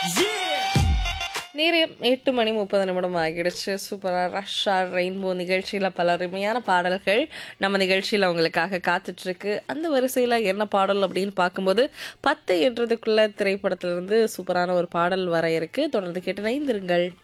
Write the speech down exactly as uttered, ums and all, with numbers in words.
நேரம் எட்டு மணி முப்பது நிமிடம் ஆகிடுச்சு. சூப்பராக ரஷ்ஷா ரெயின்போ நிகழ்ச்சியில் பல அருமையான பாடல்கள் நம்ம நிகழ்ச்சியில் உங்களுக்காக காத்துட்ருக்கு. அந்த வரிசையில் என்ன பாடல் அப்படின்னு பார்க்கும்போது பத்து என்றதுக்குள்ள திரைப்படத்திலிருந்து சூப்பரான ஒரு பாடல் வர இருக்கு. தொடர்ந்து கேட்டு இணைந்திருங்கள்.